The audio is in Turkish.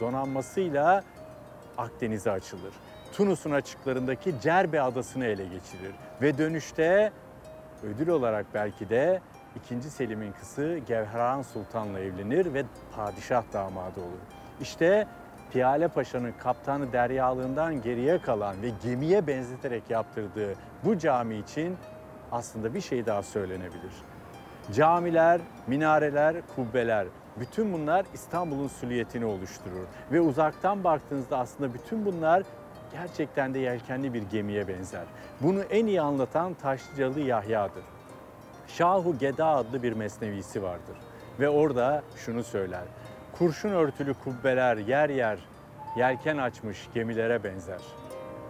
donanmasıyla Akdeniz'e açılır. Tunus'un açıklarındaki Cerbe adasını ele geçirir ve dönüşte ödül olarak belki de II. Selim'in kızı Gevherhan Sultan'la evlenir ve padişah damadı olur. İşte Piyale Paşa'nın kaptanı deryalığından geriye kalan ve gemiye benzeterek yaptırdığı bu cami için aslında bir şey daha söylenebilir. Camiler, minareler, kubbeler, bütün bunlar İstanbul'un silüetini oluşturur. Ve uzaktan baktığınızda aslında bütün bunlar gerçekten de yelkenli bir gemiye benzer. Bunu en iyi anlatan Taşlıcalı Yahya'dır. Şahu Geda adlı bir mesnevisi vardır. Ve orada şunu söyler: kurşun örtülü kubbeler yer yer yelken açmış gemilere benzer.